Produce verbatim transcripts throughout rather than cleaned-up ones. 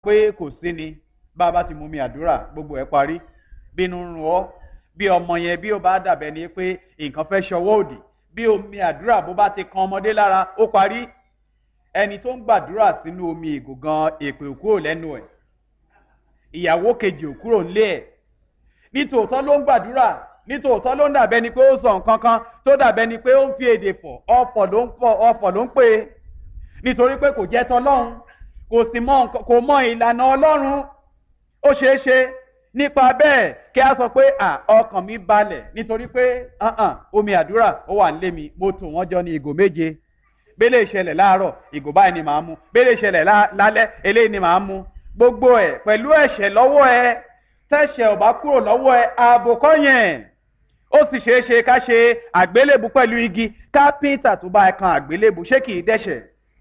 pé kò sí ni bá a bá ti mú mi àdúrà gbogbo ẹ̀ parí bínú ń rún ọ bí ọmọ yẹn bí ó bá dàbẹ́ ni pé nǹkan fẹ́ ṣọwọ́ òdì bí omi àdúrà bó bá ti kan ọmọdé lára ó parí ẹni tó ń gbàdúrà sínú omi ìgò gan èpè òkúrò lẹ́nu ẹ̀ ìyàwó kejì òkúrò ńlé ẹ̀ nítòótọ́ ló ń gbàdúrà nítòótọ́ ló ń dàbẹ́ ni pé ó sọ nǹkan kan tó dàbẹ́ ni pé ó ń fi èdè fọ̀ ọ̀fọ̀ ló ń fọ̀ ọ̀fọ̀ ló ń pè é nítorí pé kò jẹ́ tọlọ́run kò sì mọ kò mọ ìlànà ọlọ́run ó ṣeé ṣe nípa bẹ́ẹ̀ kí a sọ pé à ọkàn mi balẹ̀ nítorí pé omi àdúrà ó wà nílé mi mo tò wọ́n jọ ní ìgò méje bẹ́lẹ̀ ìṣẹ̀lẹ̀ láàárọ̀ ìgò báyìí ni màá mu bẹ́lẹ̀ ìṣẹ̀lẹ̀ lálẹ́ eléyìí ni màá mu gbogbo ẹ̀ pẹ̀lú ẹ̀ṣẹ̀ lọ́wọ́ ẹ tẹ̀ṣẹ̀ ò bá kúrò lọ́wọ́ ẹ ààbò kọ́ yẹn ó sì ṣeé ṣe ká ṣe àgbélébù pẹ̀lú igi kápẹ́ńtà tó bá ẹ kan àgbélébù ṣé kì í dẹ́ṣẹ̀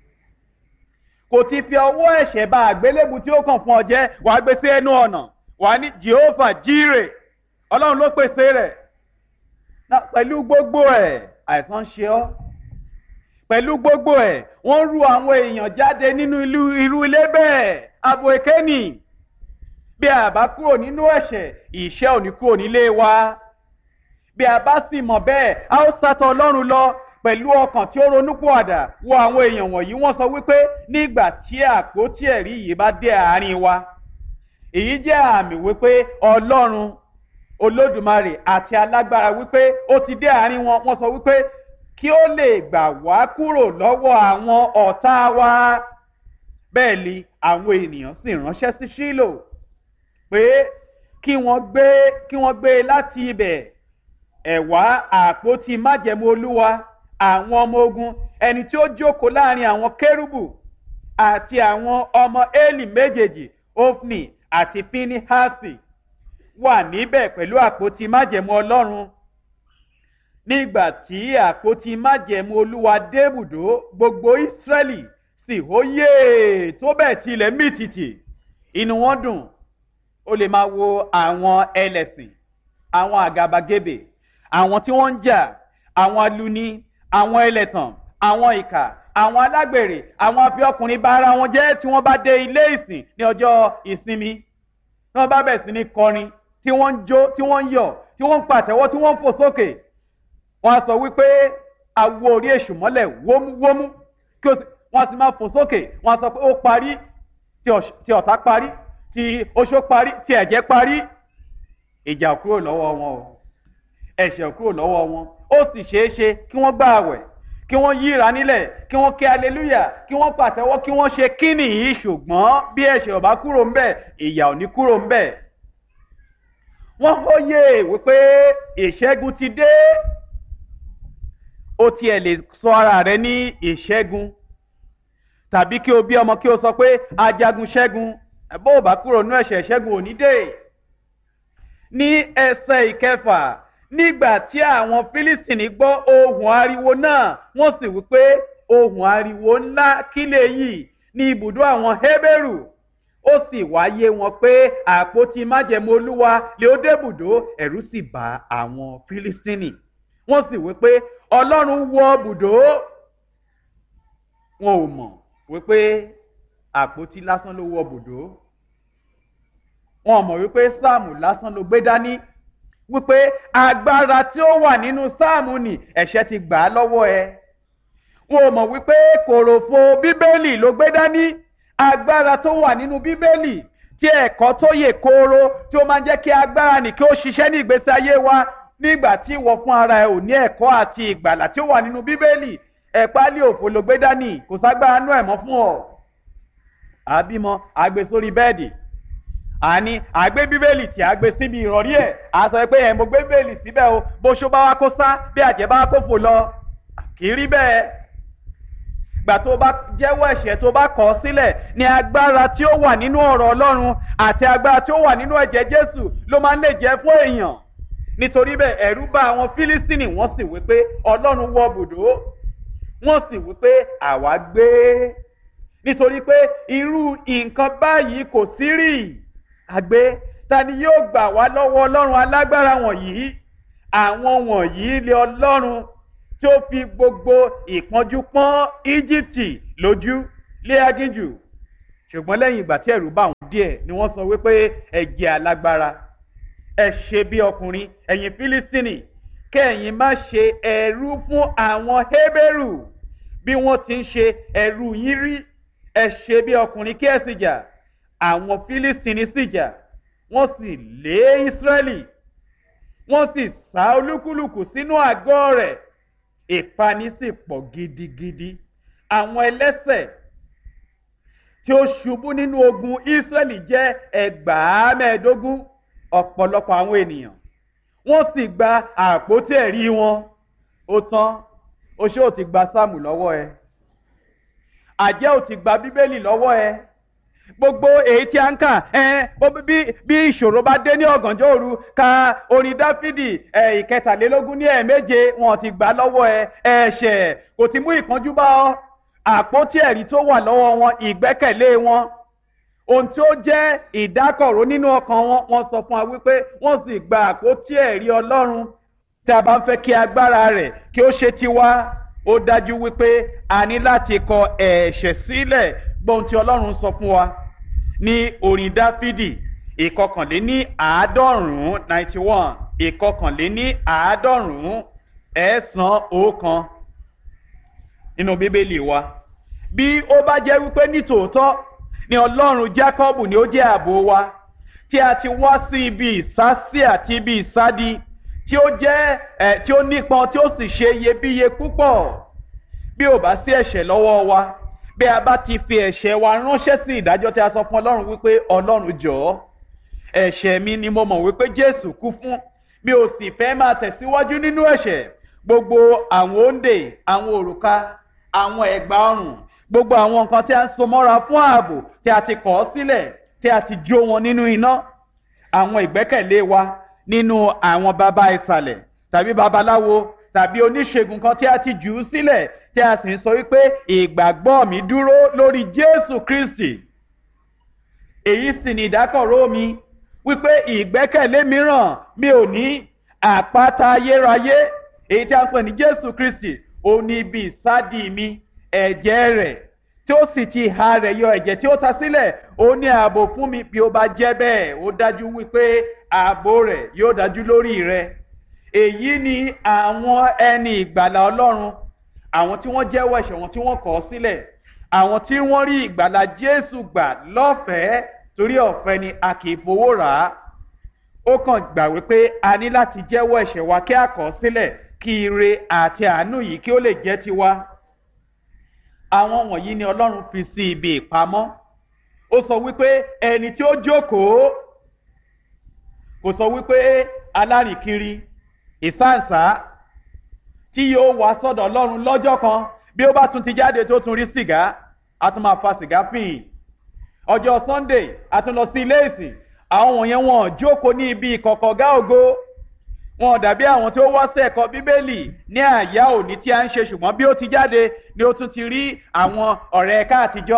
kò ti fi ọwọ́ ẹ̀ṣẹ̀ bá àgbélébù tí ó kàn fún ọ jẹ́ wàá gbé sí ẹnu ọ̀nà wàá ní Jehovah Jireh ọlọ́run ló pèsè rẹ̀ pẹ̀lú gbogbo ẹ̀ àìsàn ṣe ọ́ pẹ̀lú gbogbo ẹ̀ wọ́n rú àwọn èèyàn jáde nínú irú ilé bẹ́ẹ̀ abo èkéni bí a bá kúrò nínú ẹ̀ṣẹ̀ ìṣẹ́ ò ní kúrò nílé wa bí a bá sì mọ̀ bẹ́ẹ̀ a ó sátọ̀ ọlọ́run lọ pẹ̀lú ọkàn tí ó ronúpìwàdà wo àwọn èèyàn wọ̀nyí wọ́n sọ wípé nígbà tí àpótí ẹ̀rí yìí bá dé àárín wa èyí jẹ́ àmì wípé ọlọ́run olódùmarè àti alágbára wípé ó ti dé àárín wọn wọ́n sọ wípé kí ó lè gbà wá kúrò lọ́wọ́ àwọn ọ̀tá wa bẹ́ẹ̀ ni àwọn ènìyàn sì ránṣẹ́ sí Ṣílò pé kí wọ́n gbé kí wọ́n gbé láti ibẹ̀ ẹ̀wá àpótí májẹ̀mú olúwa àwọn ọmọ ogun ẹni tí ó jókòó láàrin àwọn kérúbù àti àwọn ọmọ Élì méjèèjì Ofni àti Pinihasi wà níbẹ̀ pẹ̀lú àpótí májẹ̀mú ọlọ́run nígbà tí àpótí májẹ̀mú olúwa débùdó gbogbo Ísírẹ́lì sì hóyè tó bẹ́ẹ̀ tilẹ̀ mìtìtì inú wọn dùn ó lè máa wo àwọn ẹlẹ́sìn àwọn àgàbàgebè àwọn tí wọ́n ń jà àwọn aluni àwọn ẹlẹ́tàn àwọn ìkà àwọn alágbèrè àwọn afi ọkùnrin bá ara wọn jẹ́ tí wọ́n bá dé ilé ìsìn ní ọjọ́ ìsinmi tí wọ́n bá bẹ̀ sí ní kọrin tí wọ́n ń jó tí wọ́n ń yọ̀ tí wọ́n ń pàtẹ́wọ́ tí wọ́n ń fò sókè wọ́n á sọ wípé awo orí èṣù mọ́lẹ̀ wómúwómú kí wọ́n sì máa fò sókè wọ́n á sọ pé ó parí tí ọ̀tá parí tí oṣó parí tí ẹ̀jẹ̀ parí ìjà kúrò lọ́wọ́ wọn o ẹ̀ṣẹ̀ kúrò lọ́wọ́ wọn ó sì ṣeé ṣe kí wọ́n gbà àwẹ̀ kí wọ́n yíra nílẹ̀ kí wọ́n ké aleluya kí wọ́n pàtẹ́wọ́ kí wọ́n ṣe kíni yìí ṣùgbọ́n bí ẹ̀ṣẹ̀ ò bá kúrò ń bẹ̀ ìyà ò ní kúrò ń bẹ̀. wọ́n fòye wípé ìṣẹ́gun ti dé ó tiẹ̀ lè sọ ara rẹ ní ìṣẹ́gun tàbí kí o bí ọmọ kí o sọ pé ajagun ṣẹ́gun bó o bá kúrò nínú ẹ̀ṣẹ̀ ìṣẹ́gun ò ní dé. ní ẹsẹ̀ ìkẹfà nígbà tí àwọn Fílístìnì gbọ́ ohùn ariwo náà wọ́n sì wí pé ohùn ariwo ńlá kílẹ̀ yìí ní ibùdó àwọn Hébérù ó sì wáyé wọn pé àpótí májẹ̀mú olúwa lé ó débùdó ẹ̀rù sì bá àwọn Fílístìnì wọ́n sì wí pé Ọlọ́run wọ bùdó wọn ò mọ̀ wípé àpótí lásán ló wọ bùdó wọn ò mọ̀ wípé sáàmù lásán ló gbé dání wípé agbára tí ó wà nínú sáàmù ni ẹ̀ṣẹ̀ ti gbà á lọ́wọ́ ẹ wọn ò mọ̀ wípé kòròfo bíbélì ló gbé dání agbára tó wà nínú bíbélì tí ẹ̀kọ́ tó yè kooro tí ó máa ń jẹ́ kí agbára nì kí ó ṣiṣẹ́ ní ìgbésí ayé wa nígbà tí ìwọ fún ara ẹ ò ní ẹ̀kọ́ àti ìgbàlà tí ó wà nínú bíbélì ẹ̀pálí òfò ló gbé dání kò ságbára nú ẹ̀ mọ́ fún ọ àbímọ àgbè sórí bẹ́ẹ̀dì àní àgbé bíbélì tí a gbé síbi ìrọ̀rí ẹ̀ a sọ pé ẹ̀ mo gbé bíbélì síbẹ̀ o bó ṣó bá wá kó sá bí àjẹ́ bá kó fò lọ kì í rí bẹ́ẹ̀ gbà tó bá jẹ́wọ́ ẹ̀ṣẹ̀ tó bá kọ̀ ọ́ sílẹ̀ ní agbára tí ó wà nínú ọ̀rọ̀ Ọlọ́run àti agbára tí ó wà nínú ẹ̀jẹ̀ Jésù ló máa ń lè jẹ́ fún èèyàn nítorí bẹ́ẹ̀ ẹ̀rù bá àwọn Fílístìnì wọ́n sì wí pé Ọlọ́run wọ bùdó wọ́n sì wí pé àwa gbé nítorí pé irú nǹkan báyìí kò sí rí àgbé ta ni yóò gbà wá lọ́wọ́ Ọlọ́run alágbára wọ̀nyí àwọn wọ̀nyí lé Ọlọ́run tí ó fi gbogbo ìpọ́njú pọ́n Íjíbítì lójú lé aginjù ṣùgbọ́n lẹ́yìn ìgbà tí ẹ̀rù bá wọn díẹ̀ ni wọ́n sọ wípé ẹ jẹ́ alágbára, ẹ ṣe bí ọkùnrin ẹ̀yin Fílístínì, kẹ́yìn má ṣe ẹrú fún àwọn Hébérù bí wọ́n ti ń ṣe ẹrú yín rí. Ẹ ṣe bí ọkùnrin kí ẹ sì jà. Àwọn Fílístínì sì jà, wọ́n sì lé Ísírẹ́lì, wọ́n sì sá olúkúlùkù sínú àgọ́ rẹ̀. Ìpani sì pọ̀ gidigidi. Àwọn ẹlẹ́ṣẹ̀ tí ó ṣubú nínú ogun Ísírẹ́lì jẹ́ ẹgbàá mẹ́ẹ̀ẹ́dógún. Ọ̀pọ̀lọpọ̀ àwọn ènìyàn wọ́n sì gba àpótí ẹ̀rí wọn. Ó tán, oṣó ò ti gba sáàmù lọ́wọ́ ẹ, àjẹ́ ò ti gba bíbélì lọ́wọ́ ẹ. Gbogbo èyí tí a ń kà ẹ bí bí ìṣòro bá dé ní ọ̀gànjọ́ òru, ka orin Dáfídì ẹ ìkẹtàlélógún ní ẹ̀ẹ̀méje, wọn ti gbà lọ́wọ́ ẹ. Ẹ̀ṣẹ̀ kò ti mú ìpọ́njú bá ọ. Àpótí ẹ̀rí tó wà lọ́wọ́ wọn, ìgbẹ́kẹ̀lé wọn, ohun tí ó jẹ́ ìdákọ̀ró nínú ọkàn wọn, wọ́n sọ fún wa wípé wọ́n sì gba àpótí ẹ̀rí Ọlọ́run. Tí a bá ń fẹ́ kí agbára rẹ̀ kí ó ṣe tiwa, ó dájú wípé a ní láti kọ ẹ̀ṣẹ̀ sílẹ̀. Gbọ́n tí Ọlọ́run sọ fún wa ní orin Dáfídì ìkọkànléní àádọ́rùn-ún ninety one, ìkọkànléní àádọ́rùn-ún ẹ̀sán ọ̀kan nínú Bíbélì wa. Bí ó bá jẹ́ wípé nítòótọ́ ni Ọlọ́run Jákọ́bù ni ó jẹ́ ààbò wa, tí a ti wá sí ibi ìsásí àti ibi ìsádi tí ó jẹ́ ẹ̀ tí ó nípọn tí ó sì ṣe iyebíye púpọ̀. Bí ò bá sí ẹ̀ṣẹ̀ lọ́wọ́ wa, bí a bá ti fi ẹ̀ṣẹ̀ wa ránṣẹ́ sí ìdájọ́ tí a sọ fún Ọlọ́run wípé Ọlọ́run jọ̀ọ́, ẹ̀ṣẹ̀ mi ni mo mọ̀ wípé Jésù kú fún, mi ò sì fẹ́ máa tẹ̀síwájú nínú ẹ̀ṣẹ̀. Gbogbo àwọn òǹdè, àwọn òrùka, àwọn ẹ̀gbà ọrùn, gbogbo àwọn nǹkan tí a ń so mọ́ra fún ààbò tí a ti kọ̀ ọ́ sílẹ̀, tí a ti jó wọn nínú iná. Àwọn ìgbẹ́kẹ̀lé wa nínú àwọn baba ìsàlẹ̀ tàbí babaláwo tàbí oníṣègùn kan tí a ti jù ú sílẹ̀, tí a sì ń sọ wípé ìgbàgbọ́ mi dúró lórí Jésù Kristi. Èyí sì ni ìdákọ̀ró mi wípé ìgbẹ́kẹ̀lé mìíràn mi ò ní. Àpáta ayérayé èyí tí a ń pè ní Jésù Kristi, ó ní ibi ìsádi mi. Ẹ̀jẹ̀ rẹ̀ tí ó sì ti ha rẹ̀ yọ, ẹ̀jẹ̀ tí ó ta sílẹ̀, ó ní ààbò fún mi. Bí ó bá jẹ́ bẹ́ẹ̀, ó dájú wípé ààbò rẹ̀ yóò dájú lórí rẹ̀. Èyí ni àwọn ẹni ìgbàlà Ọlọ́run, àwọn tí wọ́n jẹ́wọ́ ẹ̀ṣẹ̀ wọn tí wọ́n kọ̀ ọ́ sílẹ̀, àwọn tí wọ́n rí ìgbàlà Jésù gbà lọ́fẹ̀ẹ́, torí ọ̀fẹ́ ni a kì í fowó rà á. Ó kàn gbà wípé a ní láti jẹ́wọ́ ẹ̀ṣẹ̀ wa kí a kọ̀ ọ́ sílẹ̀, kí ire àti àánú yìí kí ó lè jẹ́ tiwa. Àwọn wọ̀nyí ni Ọlọ́run fi sí ibi ìpamọ́. Ó sọ wípé ẹni tí ó jókòó, kò sọ wípé alárìnkiri ìsáǹsá tí yóò wá sọ́dọ̀ Ọlọ́run lọ́jọ́ kan, bí ó bá tún ti jáde tó tún rí sìgá, a tún máa fa sìgá fìhìn. Ọjọ́ Sunday a tún lọ sí ilé ìsìn, àwọn wọ̀nyẹn wọn jókòó ní ibi ìkọ̀kọ̀gá ògo. Wọn dàbí àwọn tí ó wá sí ẹ̀kọ́ Bíbélì ní àyá òní tí a ń ṣe, ṣùgbọ́n bí ó ti jáde ni ó tún ti rí àwọn ọ̀rẹ́ ẹ̀ka àtijọ́.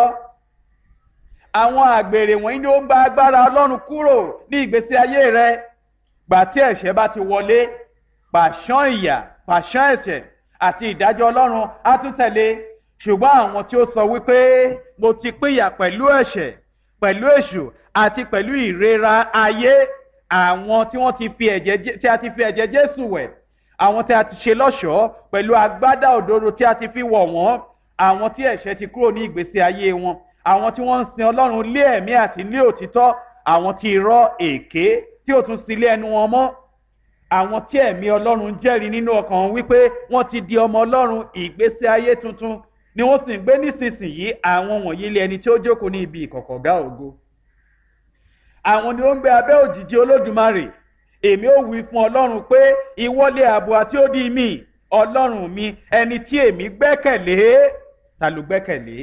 Àwọn àgbèrè wọ̀nyí ni ó ń gba agbára Ọlọ́run kúrò ní ìgbésí ayé rẹ. Gbà tí ẹ̀ṣẹ̀ bá ti wọlé, pàṣán ìyà, pàṣán ẹ̀ṣẹ̀ àti ìdájọ́ Ọlọ́run á tún tẹ̀lé. Ṣùgbọ́n àwọn tí ó sọ wípé mo ti pínyà pẹ̀lú ẹ̀ṣẹ̀, pẹ̀lú èṣù àti pẹ̀lú ìrera ayé, àwọn tí wọ́n ti fi ẹ̀jẹ̀ tí a ti fi ẹ̀jẹ̀ Jésù wẹ̀, àwọn tí a ti ṣe lọ́ṣọ̀ọ́ pẹ̀lú agbádá òdodo tí a ti fi wọ̀ wọ́n, àwọn tí ẹ̀ṣẹ̀ ti kúrò ní ìgbésí ayé wọn, àwọn tí wọ́n ń sin Ọlọ́run lé ẹ̀mí àti lé òtítọ́, àwọn tí irọ́ èké tí ò tún sí ilé ẹnu wọn mọ́, àwọn tí ẹ̀mí Ọlọ́run jẹ́rìí nínú ọkàn wọn wípé wọ́n ti di ọmọ Ọlọ́run. Ìgbésí ayé tuntun ni wọ́n sì ń gbé nísinsìnyí. Àwọn wọ̀nyí lé ẹni tí ó jókòó ní ibi ìkọ̀kọ̀gá ògo. Àwọn ni ó ń gbé abẹ́ òjìji Olódùmarè. Èmi ó wí fún Ọlọ́run pé ìwọlé ààbò àti odi mi, Ọlọ́run mi, ẹni tí èmi gbẹ́kẹ̀lé. Ta ló gbẹ́kẹ̀lé?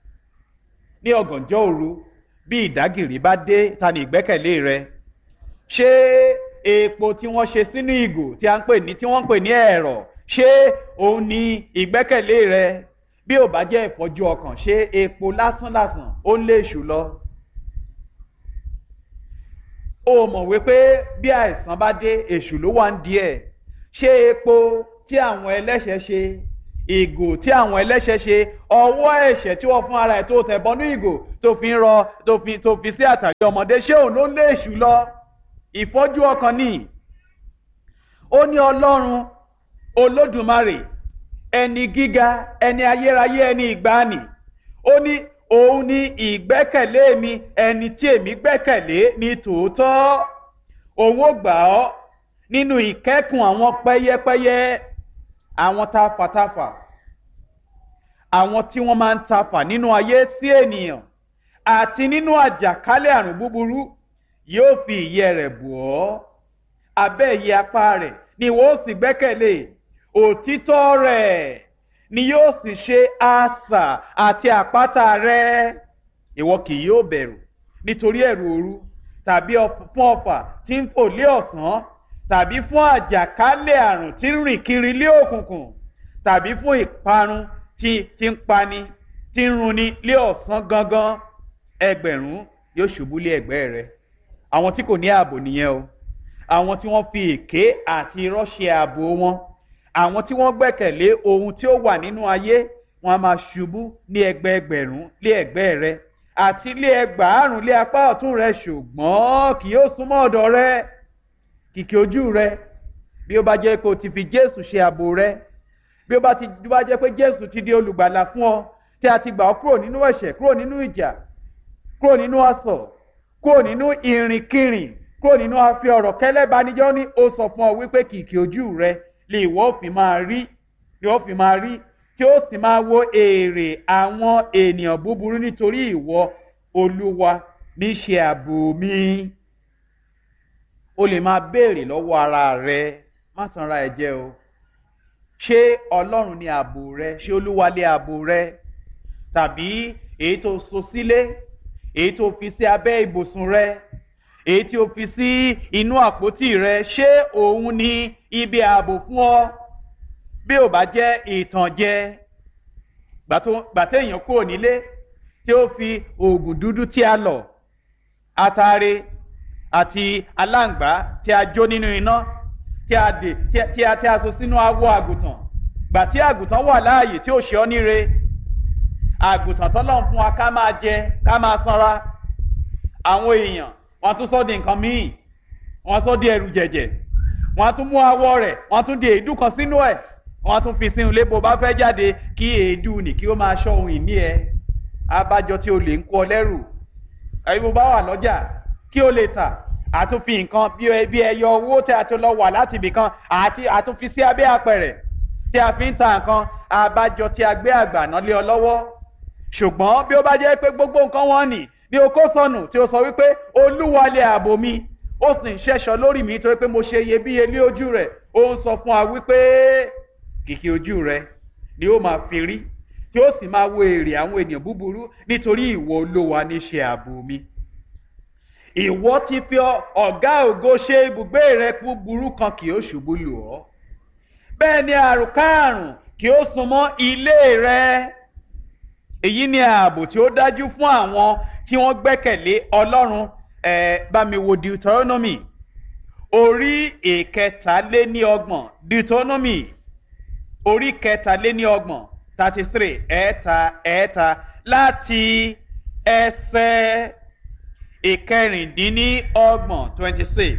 Ní ọ̀gànjọ́ òru bí ìdágìrì bá dé, ta ni ìgbẹ́kẹ̀lé rẹ? Ṣé epo tí wọ́n ṣe sínú ìgò tí a ń pè ní tí wọ́n ń pè ní ẹ̀rọ, ṣé òun ni ìgbẹ́kẹ̀lé rẹ? Bí ò bá jẹ́ ìfọ́jú ọkàn, ṣé epo lásánlàsàn ó ń lé èṣù lọ? Ó mọ̀ wípé bí àìsàn bá dé, èṣù ló wà ń di ẹ̀. Ṣé epo tí àwọn ẹlẹ́ṣẹ̀ ṣe, ìgò tí àwọn ẹlẹ́ṣẹ̀ ṣe, ọwọ́ ẹ̀ṣẹ̀ tí wọ́n fún ara ẹ̀ tó tẹ̀ bọ́nú ìgò tó fi ń rọ tó fi tó fi sí àtàrí ọmọdé, ṣé òun ló lé èṣù lọ? Ìfọ́jú ọkàn ni. Ó ní Ọlọ́run Olódùmarè, ẹni gíga, ẹni ayérayé, ẹni ìgbàanì, ó ní òun ni ìgbẹ́kẹ̀lé mi, ẹni tí èmi gbẹ́kẹ̀lé ní tòótọ́. Òun ó gbà ọ́ nínú ìkẹ́kùn àwọn pẹ́yẹpẹ́yẹ, àwọn tafàtafà, àwọn tí wọ́n máa ń tafà nínú ayé sí ènìyàn, àti nínú àjàkálẹ̀ àrùn búburú. Yóò fi ìyẹ́ rẹ̀ bò ọ́, abẹ́ ìyẹ́ apá rẹ̀ ni ìwọ ó sì gbẹ́kẹ̀lé. Òtítọ́ rẹ̀ ni yóò sì ṣe asà àti àpáta rẹ̀. Ìwọ kì yóò bẹ̀rù nítorí ẹ̀rù òru, tàbí fún ọfà tí ń fò lé ọ̀sán, tàbí fún àjàkálẹ̀ àrùn tí ń rìn kiri lé òkùnkùn, tàbí fún ìparun tí tí ń pani, tí ń runi lé ọ̀sán gangan. Ẹgbẹ̀rún yóò ṣubú lé ẹ̀gbẹ́ rẹ̀. Àwọn tí kò ní ààbò nìyẹn o. Àwọn tí wọ́n fi èké àti irọ́ ṣe ààbò wọn. Àwọn tí wọ́n gbẹ́kẹ̀lé ohun tí ó wà nínú ayé, wọ́n á máa ṣubú ní ẹgbẹẹgbẹ̀rún lé ẹ̀gbẹ́ rẹ̀, àti lé ẹgbàárùn lé apá ọ̀tún rẹ̀, ṣùgbọ́n kì yóò súnmọ́ ọ̀dọ̀ rẹ̀. Kìkì ojú rẹ̀, bí ó bá jẹ́ pé o ti fi Jésù ṣe ààbò rẹ̀, bí ó bá ti bá jẹ́ pé Jésù ti di olùgbàlà fún ọ, tí a ti gbà ọ́ kúrò nínú ẹ̀ṣẹ̀, kúrò nínú ìjà, kúrò nínú asọ̀, kúrò nínú ìrìnkìrìn, kúrò nínú afi ọ̀rọ̀ kẹ́lẹ́banijọ́, ní ó sọ fún ọ wípé kìkì ojú rẹ̀ lè ìwọ ó fi máa rí, lè ó fi máa rí, tí ó sì máa wo èrè àwọn ènìyàn búburú, nítorí ìwọ Olúwa ní ṣe ààbò mi. O lè máa béèrè lọ́wọ́ ara rẹ, má tanra ẹ jẹ o. Ṣé Ọlọ́run ni ààbò rẹ? Ṣé Olúwa lé ààbò rẹ? Tàbí èyí tó so sílé, èyí tó fi sí abẹ́ ibùsùn rẹ, èyí tí o fi sí inú àpótí rẹ, ṣé òun ni ibi ààbò fún ọ? Bí ò bá jẹ́ ìtànjẹ, gbàtẹ́ èèyàn kúrò nílé tí ó fi oògùn dúdú tí a lọ̀, atare àti aláǹgbá tí a jó nínú iná, tí a dè tí a tí a so sínú awọ àgùntàn, gbà tí àgùntàn wà láàyè tí ó ṣe ọ́ níre, àgùntàn tọ́lọ́run fún wa ká máa jẹ, ká máa sanra. Àwọn èèyàn wọ́n tún sọ di nǹkan míì, wọ́n sọ di ẹrù jẹ̀jẹ̀, wọ́n tún mú awọ rẹ̀, wọ́n tún di èédú kan sínú ẹ̀, wọ́n tún fi sínú ilé bó bá fẹ́ jáde, kí èédú nì kí ó máa ṣọ́ ohun ìní ẹ. Abájọ tí o lè ń kó ọ lẹ́rù. Ẹ̀yin bó bá wà lọ́jà kí o lè tà, àtúnfi nǹkan bí ẹyọ owó tí a ti lọ wà láti ibì kan, àti àtúnfi sí abẹ́ apẹ̀rẹ̀ tí a fi ń ta nǹkan. Abájọ tí a gbé àgbàná lé ọ lọ́wọ́. Ṣùgbọ́n bí ó bá jẹ́ pé gbogbo nǹkan wọn nì ní o kó sọnù, tí o sọ wípé Olúwa lé ààbò mi, ó sì ń ṣẹ́ṣọ́ lórí mi torí pé mo ṣe iyebíye lé ojú rẹ̀, ó ń sọ fún wa wípé kìkì ojú rẹ̀ ni ó máa fi rí, tí ó sì máa wo èrè àwọn ènìyàn búburú, nítorí ìwọ Olúwa ní ṣe ààbò mi. Ìwọ ti fi ọ̀gá ògo ṣe ibùgbé rẹ, búburú kan kì yóò ṣubú lù ọ́, bẹ́ẹ̀ ni àrùnkárùn kì yóò súnmọ́ ilé rẹ. Èyí ni ààbò tí ó dájú fún àwọn tí wọ́n gbẹ́kẹ̀lé Ọlọ́run. Ẹ bá mi wo Deuteronomy orí ìkẹtàléníọgbọ̀n, Deuteronomy orí kẹtàléníọgbọ̀n, thirty three, ẹ̀ẹ́ta ẹ̀ẹ́ta, láti ẹsẹ̀ ìkẹrìndínlọ́gbọ̀n, twenty six,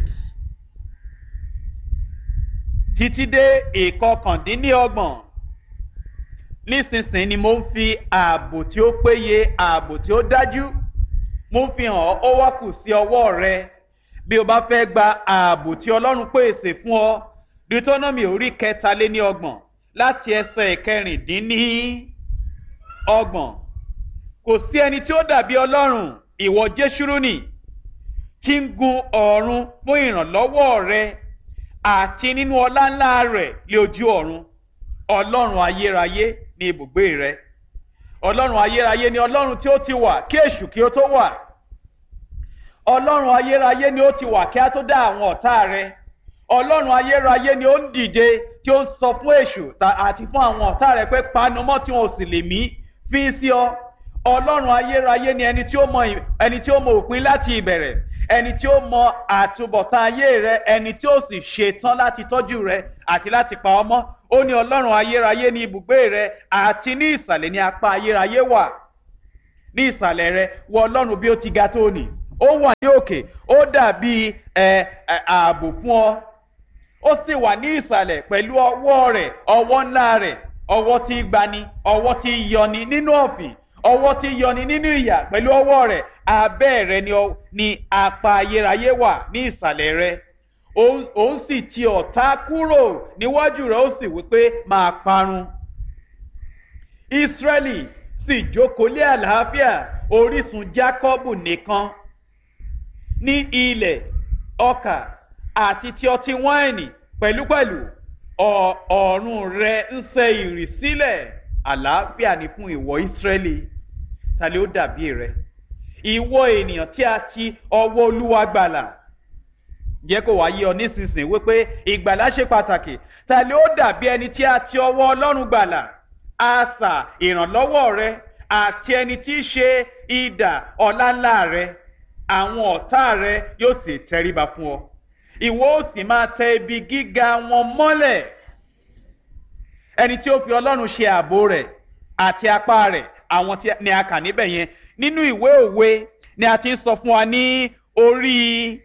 títí dé ìkọkàndínlọ́gbọ̀n. Nísinsìnyí ni mo ń fi ààbò tí ó péye, ààbò tí ó dájú, mo ń fi hàn ọ́, ó wá kù sí ọwọ́ rẹ bí o bá fẹ́ gba ààbò tí Ọlọ́run pèsè fún ọ. Deuteronomy orí kẹtàléníọgbọ̀n láti ẹsẹ̀ ìkẹrìndínlọ́gbọ̀n. Kò sí ẹni tí ó dàbí Ọlọ́run, ìwọ Jésúrúnì, tí ń gun ọ̀run fún ìrànlọ́wọ́ rẹ, àti nínú ọlá ńlá rẹ̀ lé ojú ọ̀run. Ọlọ́run ayérayé ní ibùgbé rẹ. Ọlọ́run ayérayé ni Ọlọ́run tí ó ti wà kí èṣù kí ó tó wà. Ọlọ́run ayérayé ni ó ti wà kí a tó dá àwọn ọ̀tá rẹ. Ọlọ́run ayérayé ni ó ń dìde tí ó ń sọ fún èṣù àti fún àwọn ọ̀tá rẹ pé panumọ́ tí wọn ò sì lè mí fi sí ọ. Ọlọ́run ayérayé ni ẹni tí ó mọ ẹni tí ó mọ òpin láti ìbẹ̀rẹ̀, ẹni tí ó mọ àtúbọ̀tán ayé rẹ, ẹni tí ó sì ṣetán láti tọ́jú rẹ àti láti pa ọ́ mọ́. ó ní ọlọ́run ayérayé ní ibùgbé rẹ àti ní ìsàlẹ̀ ní apá ayérayé wà. Ní ìsàlẹ̀ rẹ wọ ọlọ́run bí ó ti ga tó nì, ó wà ní òkè, ó dàbí ẹ ààbò fún ọ, ó sì wà ní ìsàlẹ̀ pẹ̀lú ọwọ́ rẹ̀, ọwọ́ ńlá rẹ̀, ọwọ́ tí gbani, ọwọ́ tí yọni nínú ọ̀fìn, ọwọ́ tí yọni nínú ìyà pẹ̀lú ọwọ́ rẹ̀. Abẹ́ rẹ̀ ni, ni apá ayérayé wà ní ìsàlẹ̀ rẹ̀. Òun sì ti ọ̀tá kúrò níwájú rẹ̀, ó sì wípé máa parun. Ísírẹ́lì sì jókòó lé àlàáfíà, orísun Jákọ́bù nìkan ní ilẹ̀ ọkà àti ti ọtí wáìnì pẹ̀lúpẹ̀lú ọ̀run rẹ̀ ń sẹ ìrì sílẹ̀. Àlàáfíà ni fún ìwọ Ísírẹ́lì. Ta ló dàbí rẹ, ìwọ ènìyàn tí a ti ọwọ́ Olúwa gbàlà? Jẹ́ kó wá yé ọ nísinsìnyí wípé ìgbàlà ṣe pàtàkì. Ta ló dàbí ẹni tí a ti ọwọ́ Ọlọ́run gbàlà? Asà ìrànlọ́wọ́ rẹ àti ẹni tí í ṣe idà ọláńlá rẹ. Àwọn ọ̀tá rẹ yóò sì tẹríba fún ọ, ìwọ ó sì máa tẹ ibi gíga wọn mọ́lẹ̀. Ẹni tí ó fi Ọlọ́run ṣe ààbò rẹ̀ àti apá rẹ̀, àwọn tí ni a kà níbẹ̀ yẹn. Nínú ìwé òwe ni a ti ń sọ fún wa ní orí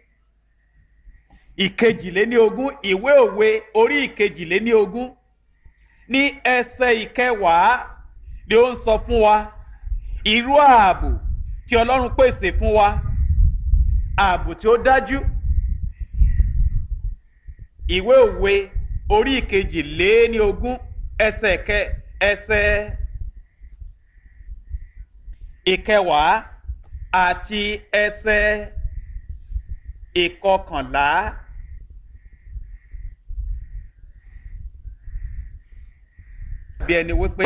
ìkejìléníogún, ìwé òwe orí ìkejìléníogún ní ẹsẹ̀ ìkẹwàá ni ó ń sọ fún wa irú ààbò tí Ọlọ́run pèsè fún wa, ààbò tí ó dájú. Ìwé òwe orí ìkejìléníogún ẹsẹ̀ kẹ ẹsẹ̀ ìkẹwàá àti ẹsẹ̀ ìkọkànlá. Bí ẹni wípé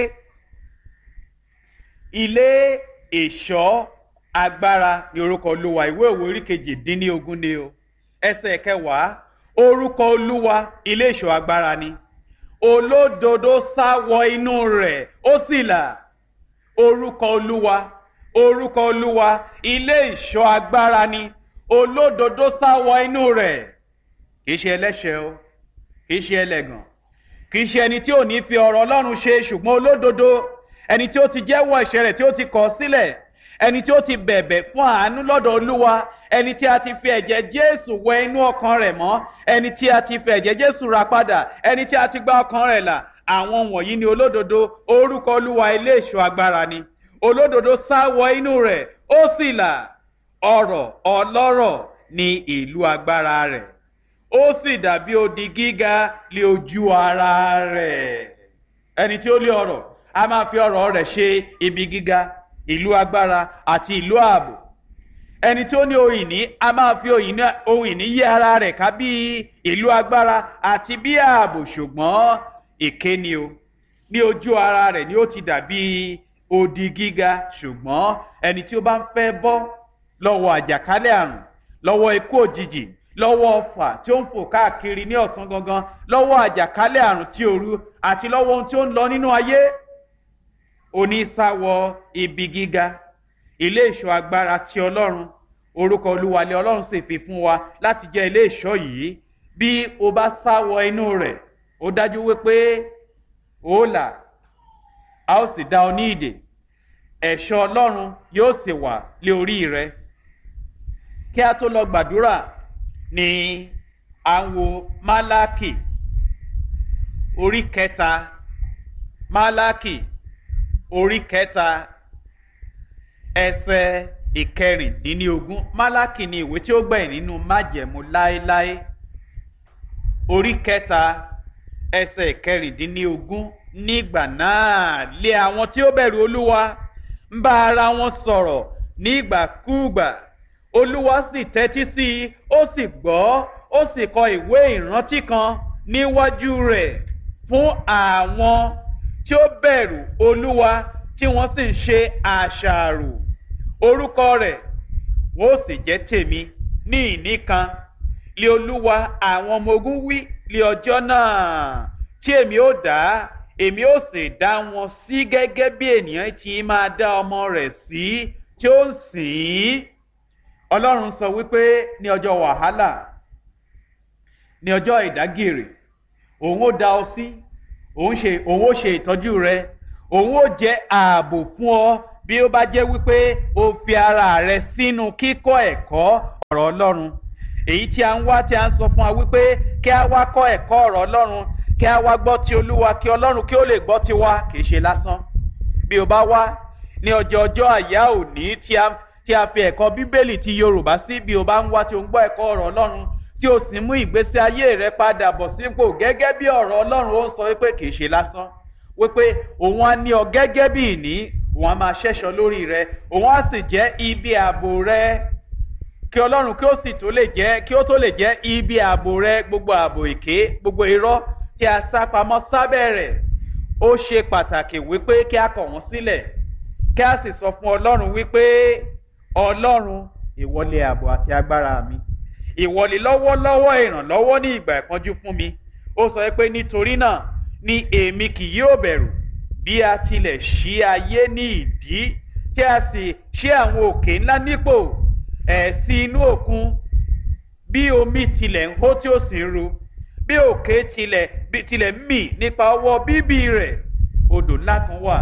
ilé ìṣọ́ agbára ni orúkọ Olúwa. Ìwé òwe orí kejìdínlógún ni o, ẹsẹ̀ kẹwàá. Orúkọ Olúwa ilé ìṣọ́ agbára ni, olódodo sá wọ inú rẹ̀ ó sì là. Orúkọ Olúwa, orúkọ Olúwa ilé ìṣọ́ agbára ni, olódodo sá wọ inú rẹ̀. Kìí ṣe ẹlẹ́ṣẹ̀ o, kìí ṣe ẹlẹ́gàn, kìí ṣe ẹni tí ò ní fi ọ̀rọ̀ Ọlọ́run ṣe, ṣùgbọ́n olódodo, ẹni tí ó ti jẹ́wọ́ ẹ̀ṣẹ̀ rẹ̀ tí ó ti kọ̀ sílẹ̀, ẹni tí ó ti bẹ̀bẹ̀ fún àánú lọ́dọ̀ Olúwa, ẹni tí a ti fi ẹ̀jẹ̀ Jésù wẹ inú ọkàn rẹ̀ mọ́, ẹni tí a ti fi ẹ̀jẹ̀ Jésù rà padà, ẹni tí a ti gba ọkàn rẹ̀ là. Àwọn wọ̀nyí ni olódodo. Orúkọ Olúwa ilé ìṣọ́ agbára ni, olódodo sá wọ inú rẹ̀ ó sì là. Ọrọ̀ ọlọ́rọ̀ ni ìlú agbára rẹ̀, ó sì dàbí odi gíga lé ojú ara rẹ̀. Ẹni tí ó lé ọrọ̀ a máa fi ọrọ̀ rẹ̀ ṣe ibi gíga, ìlú agbára àti ìlú ààbò. Ẹni tí ó ní ohun ìní a máa fi ohun ìní yí ara rẹ̀ ká bí ìlú agbára àti bí ààbò. Ṣùgbọ́n èké ni o, ní ojú ara rẹ̀ ni ó ti dàbí odi gíga. Ṣùgbọ́n ẹni tí ó bá ń fẹ́ bọ́ lọ́wọ́ àjàkálẹ̀ àrùn, lọ́wọ́ ikú òjijì, lọ́wọ́ ọfà tí ó ń fò káàkiri ní ọ̀sán gangan, lọ́wọ́ àjàkálẹ̀ àrùn tí òru, àti lọ́wọ́ ohun tí ó ń lọ nínú ayé, onísáwọ ibi gíga, ilé ìṣọ́ agbára ti Ọlọ́run. Orúkọ Olúwa lé Ọlọ́run sì fi fún wa láti jẹ́ ilé ìṣọ́ yìí. Bí o bá sáwọ inú rẹ̀, ó dájú wípé ó là, a ó sì dá ọ ní ìdè, ẹ̀ṣọ́ Ọlọ́run yóò sì wà lé orí rẹ. Kí a tó lọ gbàdúrà ni à ń wo Málákì orí kẹta, Málákì orí kẹta ẹsẹ̀ ìkẹrìndínlógún. Málákì ni ìwé tí ó gbẹ̀yìn nínú májẹ̀mú láéláé. Orí kẹta ẹsẹ̀ ìkẹrìndínlógún. Nígbà náà lé àwọn tí ó bẹ̀rù Olúwa ń bá ara wọn sọ̀rọ̀ nígbàkúùgbà. Olúwa sì tẹ́tí sí i, ó sì gbọ́, ó sì kọ ìwé ìrántí kan níwájú rẹ̀ fún àwọn tí ó bẹ̀rù Olúwa tí wọ́n sì ń ṣe àṣàrò. Orúkọ rẹ̀ wọ́n ó sì jẹ́ tèmi ní ìní kan, lé Olúwa àwọn ọmọ ogun wí lé ọjọ́ náà tí èmi ó dá, èmi ó sì dá wọn sí gẹ́gẹ́ bí ènìyàn tí máa dá ọmọ rẹ̀ sí tí ó ń sìn ín. Ọlọ́run sọ wípé ní ọjọ́ wàhálà, ní ọjọ́ ìdágìrì, òun ó dá ọ sí, òun ṣe òun ó ṣe ìtọ́jú rẹ òun ó jẹ́ ààbò fún ọ bí ó bá jẹ́ wípé o fi ara rẹ sínú kíkọ́ ẹ̀kọ́ ọ̀rọ̀ Ọlọ́run èyí tí a ń wá tí a ń sọ fún wa wípé kí a wá kọ́ ẹ̀kọ́ ọ̀rọ̀ Ọlọ́run kí a wá gbọ́ ti Olúwa kí Ọlọ́run kí ó lè gbọ́ tiwa kì í ṣe lásán bí o bá wá ní ọjọ́ ọjọ́ àyá òní tí a tí a fi ẹ̀kọ́ Bíbélì ti Yorùbá sí bí o bá ń wá tí o ń gbọ́ ẹ̀kọ́ ọ̀rọ̀ Ọlọ́run tí o sì mú ìgbésí ayé rẹ padà bọ̀ sípò gẹ́gẹ́ bí ọ̀rọ̀ Ọlọ́run ó ń sọ wípé kì í ṣe lásán wípé òun á ní ọ gẹ́gẹ́ bí ìní òun á máa ṣẹ́ṣọ lórí rẹ òun á sì jẹ́ ibi ààbò rẹ kí Ọlọ́run kí ó sì tó lè jẹ́ kí ó tó lè jẹ́ ibi ààbò rẹ gbogbo ààbò èké gbogbo irọ́ tí a sá pamọ́ sábẹ́ rẹ̀ ó ṣe pàtàkì wípé kí a kọ̀ wọ́n sílẹ̀ kí a sì sọ fún Ọlọ́run wípé Ọlọ́run ìwọ lé ààbò àti agbára mi ìwọ lé lọ́wọ́lọ́wọ́ ìrànlọ́wọ́ ní ìgbà ìpọ́njú fún mi ó sọ pé nítorí náà ni èmi kì yóò bẹ̀rù bí a tilẹ̀ ṣí ayé ní ìdí tí a sì ṣí àwọn òkè ńlá nípò ẹ̀sìn inú òkun bí omi tilẹ̀ ń hó tí ó sì ń ru bí òkè tilẹ̀ tilẹ̀ ń mì nípa ọwọ́ bíbí rẹ̀ odò ńlá kan wà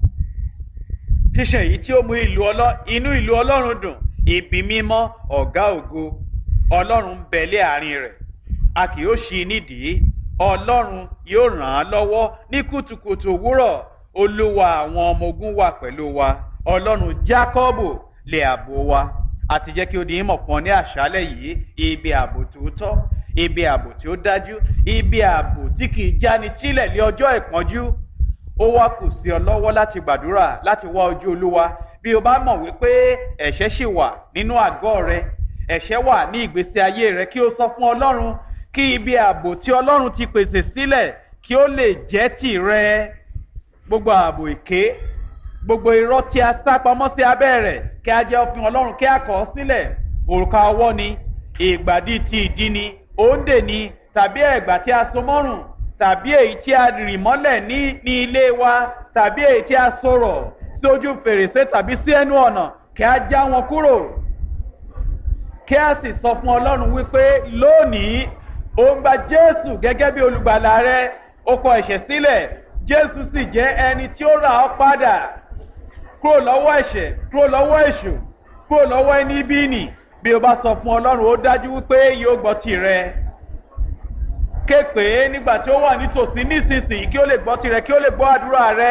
ṣíṣàn èyí tí ó mú ìlú inú ìlú Ọlọ́run dùn ibi mímọ́ ọ̀gá ògo Ọlọ́run ń bẹ lé àárín rẹ̀ a kì yóò ṣí i nídìí Ọlọ́run yóò ràn án lọ́wọ́ ní kùtùkùtù òwúrọ̀ Olúwa àwọn ọmọ ogun wà pẹ̀lú wa Ọlọ́run Jákọ́bù lé ààbò wa àti jẹ́ kí ó di ìmọ̀ fún ọ ní àṣálẹ́ yìí ibi ààbò tòótọ́ ibi ààbò tí ó dájú ibi ààbò tí kì í jáni tílẹ̀ lé ọjọ́ ìpọ́njú ó wá kù sí ọ lọ́wọ́ láti gbàdúrà láti wá ojú Olúwa bí o bá mọ̀ wípé ẹ̀ṣẹ̀ ṣì wà nínú àgọ́ rẹ ẹ̀ṣẹ̀ wà ní ìgbésí ayé rẹ kí o sọ fún Ọlọ́run kí ibi ààbò tí Ọlọ́run ti pèsè sílẹ̀ kí ó lè jẹ́ tìrẹ gbogbo ààbò èké gbogbo irọ́ tí a sá pamọ́ sí abẹ́ rẹ̀ kí a jẹ́ òfin Ọlọ́run kí a kọ̀ ọ́ sílẹ̀ òrùka ọwọ́ ni ìgbàdí ti ìdí ni òǹdè ni tàbí ẹ̀gbà tí a so mọ́rùn tàbí èyí tí a rì mọ́lẹ̀ ní ní ilé wa tàbí èyí tí a sọ̀rọ̀ sí ojú fèrèsé tàbí sí ẹnu ọ̀nà kí a já wọn kúrò kí a sì sọ fún Ọlọ́run wípé lónìí ó ń gba Jésù gẹ́gẹ́ bí olùgbàlà rẹ ó kọ ẹ̀ṣẹ̀ sílẹ̀ Jésù sì jẹ́ ẹni tí ó rà ọ́ padà kúrò lọ́wọ́ ẹ̀ṣẹ̀ kúrò lọ́wọ́ èṣù kúrò lọ́wọ́ ẹni bí nì bí o bá sọ fún Ọlọ́run ó dájú wípé yóò gbọ́ tirẹ̀ ké pè é nígbà tí ó wà nítòsí nísinsìnyí kí ó lè gbọ́ tirẹ̀ kí ó lè gbọ́ àdúrà rẹ.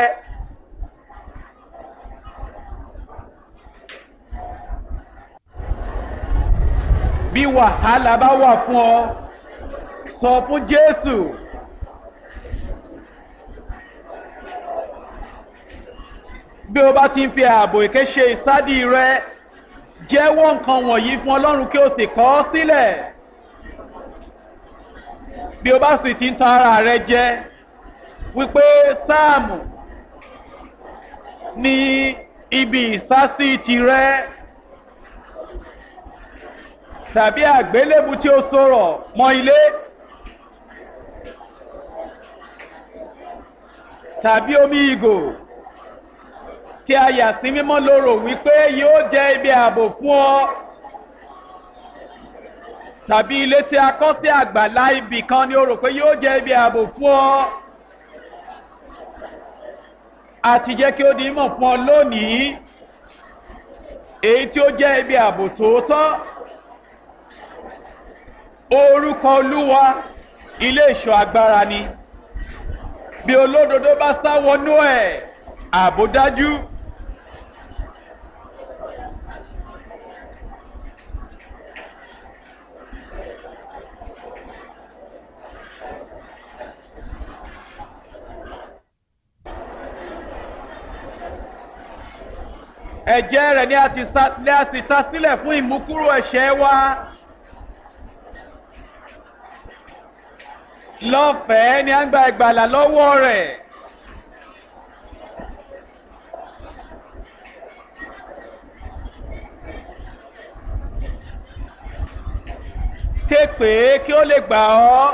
bí wàhálà bá wà fún ọ sọ fún Jésù bí o bá ti ń fi ààbò èké ṣe ìsádi rẹ jẹ́wọ́ nǹkan wọ̀nyí fún Ọlọ́run kí o sì kọ̀ ọ́ sílẹ̀ bí o bá sì ti ń tan ara rẹ jẹ wípé sáàmù ní ibi ìsásí tirẹ tàbí àgbélébù tí ó sọ̀rọ̀ mọ́ ilé tàbí omi ìgò tí a yà sí mímọ́ lóró wípé yóò jẹ́ ibi ààbò fún ọ tàbí ilé tí a kọ́ sí àgbàlá ibì kan ni ó rò pé yóò jẹ́ ibi ààbò fún ọ àti jẹ́ kí ó di ìmọ̀ fún ọ lónìí èyí tí ó jẹ́ ibi ààbò tòótọ́ orúkọ Olúwa ilé ìṣọ́ agbára ni bí olódodo bá sá wọnú ẹ̀ ààbò dájú. ẹ̀jẹ̀ rẹ̀ ni a sì ta sílẹ̀ fún ìmúkúrò ẹ̀ṣẹ̀ wa lọ́fẹ̀ẹ́ ni a ń gba ìgbàlà lọ́wọ́ rẹ̀ ké pè é kí ó lè gbà ọ́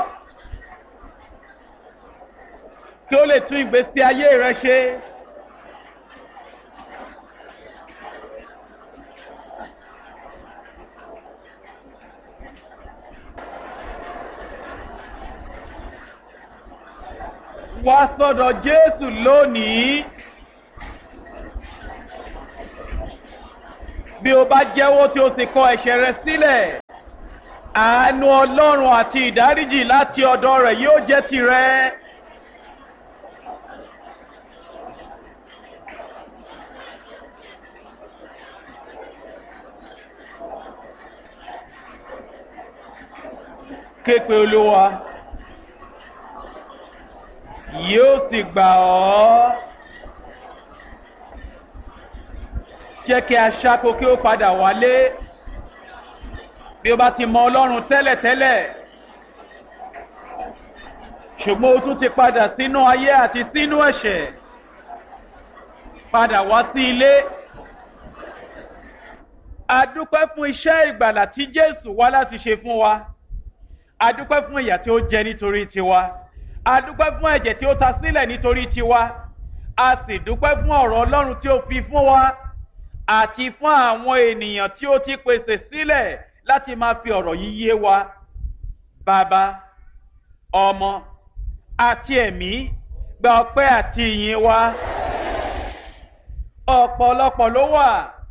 kí ó lè tún ìgbésí ayé rẹ ṣe. wá sọ́dọ̀ Jésù lónìí. Bí o bá jẹ́wọ́ tí o sì kọ ẹ̀ṣẹ̀ rẹ sílẹ̀, àánú Ọlọ́run àti ìdáríjì láti ọ̀dọ̀ rẹ̀ yóò jẹ́ tirẹ̀. Ké pe Olúwa, yóò sì gbà ọ́. Jẹ́ kí aṣáko kí ó padà wálé. Bí o bá ti mọ Ọlọ́run tẹ́lẹ̀tẹ́lẹ̀, ṣùgbọ́n o tún ti padà sínú ayé àti sínú ẹ̀ṣẹ̀, padà wá sí ilé. A dúpẹ́ fún iṣẹ́ ìgbàlà tí Jésù wá láti ṣe fún wa. A dúpẹ́ fún ìyà tí ó jẹ nítorí tiwa. A dúpẹ́ fún ẹ̀jẹ̀ tí ó ta sílẹ̀ nítorí tiwa. A sì dúpẹ́ fún ọ̀rọ̀ Ọlọ́run tí ó fi fún wa, àti fún àwọn ènìyàn tí ó ti pèsè sílẹ̀ láti máa fi ọ̀rọ̀ yìí yé wa. Bàbá, Ọmọ àti Ẹ̀mí, gba ọpẹ́ àti ìyìn wa. Ọ̀pọ̀lọpọ̀ ló wà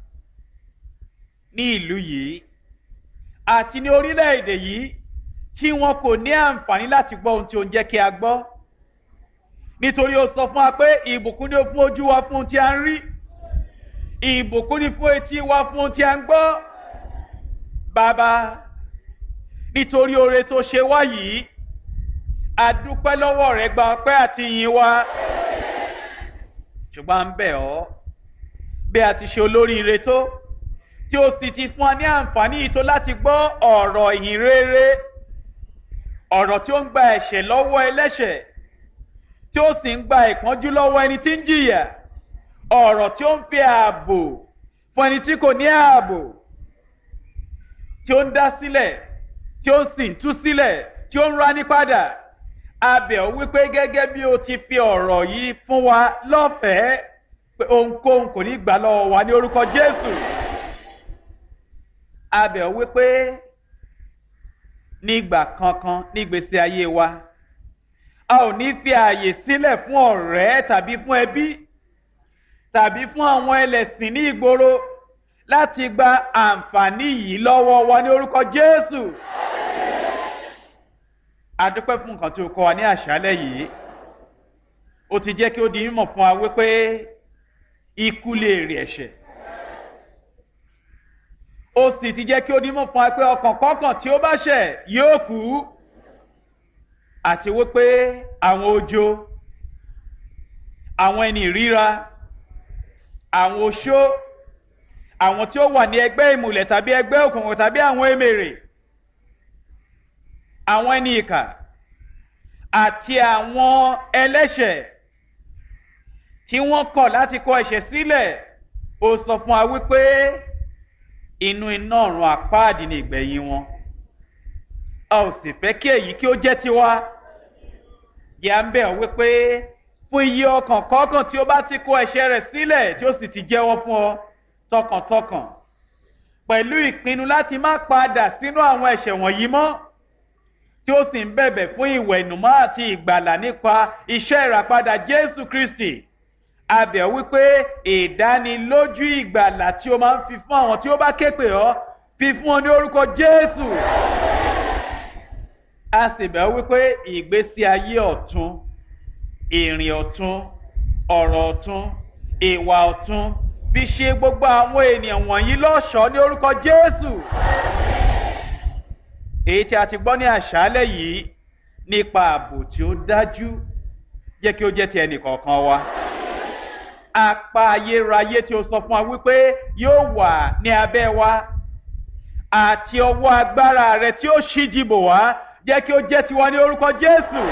ní ìlú yìí àti ní orílẹ̀-èdè yìí tí wọn kò ní àǹfààní láti gbọ́ ohun tí ó ń jẹ́ kí a gbọ́. Nítorí ó sọ fún wa pé ìbùkún ni ó fún ojú wa fún ohun tí a ń rí, ìbùkún ni fún etí wa fún ohun tí a ń gbọ́. Bàbá, nítorí oore tó ṣe wá yìí, a dúpẹ́ lọ́wọ́ rẹ, gba ọpẹ́ àti ìyìn wa. Ṣùgbọ́n à ń bẹ̀ ọ́, bí a ti ṣe olóríire tó, tí ó sì ti fún wa ní àǹfààní yìí tó láti gbọ́ ọ̀rọ̀ ìyìn rere, ọ̀rọ̀ tí ó ń gba ẹ̀ṣẹ̀ lọ́wọ́ ẹlẹ́ṣẹ̀, tí ó sì ń gba ìpọ́njú lọ́wọ́ ẹni tí ń jìyà, ọ̀rọ̀ tí ó ń fi ààbò fún ẹni tí kò ní ààbò, tí ó ń dá sílẹ̀, tí ó sì ń tú sílẹ̀, tí ó ń rání padà. A bẹ̀ ọ́ wípé gẹ́gẹ́ bí o ti fi ọ̀rọ̀ yìí fún wa lọ́fẹ̀ẹ́, pé ohunkóhun kò ní gbà lọ́wọ́ wa ní orúkọ Jésù. A bẹ̀ ọ́ wípé nígbà kankan nígbésí ayé wa, a ò ní fi ààyè sílẹ̀ fún ọ̀rẹ́ tàbí fún ẹbí tàbí fún àwọn ẹlẹ́sìn ní ìgboro láti gba àǹfààní yìí lọ́wọ́ wa ní orúkọ Jésù. A dúpẹ́ fún nǹkan tí o kọ́ wa ní àṣálẹ́ yìí. O ti jẹ́ kí ó di mímọ̀ fún wa wípé ikú lè èrè ẹ̀ṣẹ̀. O sì ti jẹ́ kí ó di mímọ̀ fún wa pé ọkàn kọ́kàn tí ó bá ṣẹ̀ yóò kú. Àti wípé àwọn ojo, àwọn ẹni ìríra, àwọn oṣó, àwọn tí ó wà ní ẹgbẹ́ ìmùlẹ̀ tàbí ẹgbẹ́ òkùnkùn tàbí àwọn èmèrè, àwọn ẹni ìkà àti àwọn ẹlẹ́ṣẹ̀ tí wọ́n kọ̀ láti kọ ẹ̀ṣẹ̀ sílẹ̀, ó sọ fún wa wípé inú iná ọ̀run àpáàdì ni ìgbẹ̀yìn wọn. A ò sì fẹ́ kí èyí kí ó jẹ́ tiwa. Yà ń bẹ̀ ọ́ wípé fún iye ọkàn kọ̀ọ̀kan tí ó bá ti kọ ẹ̀ṣẹ̀ rẹ̀ sílẹ̀ tí ó sì ti jẹ́wọ́ fún ọ tọkàntọkàn, pẹ̀lú ìpinnu láti má padà sínú àwọn ẹ̀ṣẹ̀ wọ̀nyí mọ́, tí ó sì ń bẹ̀bẹ̀ fún ìwẹ̀nùmọ́ àti ìgbàlà nípa iṣẹ́ ìràpadà Jésù Kristi. A bẹ̀ ọ́ wípé ìdánilójú ìgbàlà tí ó máa ń fi fún àwọn tí ó bá ké pè ọ́, fi fún ọ ní orúkọ Jésù. A sì bẹ̀ ọ́ wípé ìgbésí ayé ọ̀tun, ìrìn ọ̀tun, ọ̀rọ̀ ọ̀tun, ìwà ọ̀tun, fi ṣe gbogbo àwọn ènìyàn wọ̀nyí lọ́ṣọ̀ọ́ ní orúkọ Jésù. Èyí tí a ti gbọ́ ní àṣálẹ́ yìí nípa ààbò tí ó dájú, jẹ́ kí ó jẹ́ ti ẹnì kọ̀ọ̀kan wa. Apá ayérayé tí ó sọ fún wa wípé yóò wà ní abẹ́ wa, àti ọwọ́ agbára rẹ̀ tí ó ṣíji bò wá, jẹ́ kí ó jẹ́ tiwa ní orúkọ Jésù.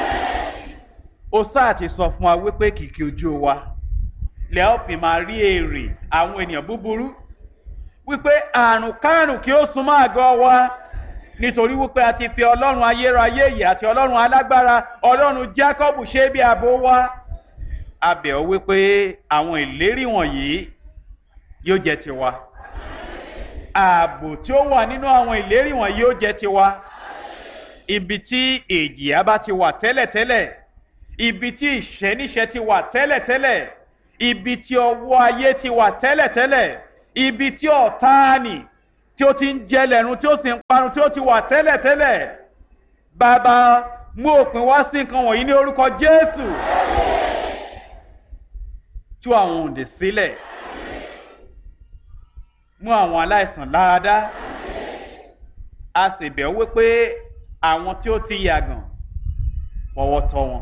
Ó sáà ti sọ fún wa wípé kìkì ojú wa lẹ́ ó fi máa rí èrè àwọn ènìyàn búburú, wípé àrùn kárùn kí ó súnmọ́ àgọ́ wa, nítorí wípé a ti fi Ọlọ́run ayérayé yìí àti Ọlọ́run alágbára, Ọlọ́run Jákọ́bù ṣe bí ààbò wa. A bẹ̀ ọ́ wípé àwọn ìlérí wọ̀nyí yóò jẹ́ tiwa. Ààbò tí ó wà nínú àwọn ìlérí wọ̀nyí yóò jẹ́ tiwa. Ibi tí ìjìyà bá ti wà tẹ́lẹ̀tẹ́lẹ̀, ibi tí ìṣẹ́níṣẹ́ ti wà tẹ́lẹ̀tẹ́lẹ̀, ibi tí ọwọ́ ayé ti wà tẹ́lẹ̀tẹ́lẹ̀, ibi tí ọ̀táànì tí ó ti ń jẹ lẹ́run tí ó sì ń parun tí ó ti wà tẹ́lẹ̀tẹ́lẹ̀. Bàbá, mú òpin wá sí nǹkan wọ̀nyí ní orúkọ Jésù. Tú àwọn òǹdè sílẹ̀, mú àwọn aláìsàn láradá. A sì bẹ̀ ọ́ wípé àwọn tí ó ti yàgàn fọwọ́ tọ́ wọn,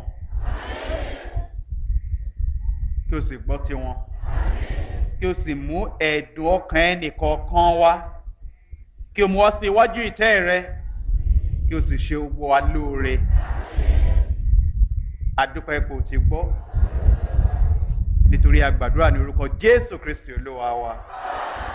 kí o sì gbọ́ tiwọn, kí o sì mú ẹ̀dùn ọkàn ẹnìkọ̀ọ̀kan wá, kí o mú wá sí iwájú ìtẹ́ rẹ, kí o sì ṣe gbogbo wa lóore. A dúpẹ́ pé o ti gbọ́, nítorí a gbàdúrà ní orúkọ Jésù Kristi Olúwa wa.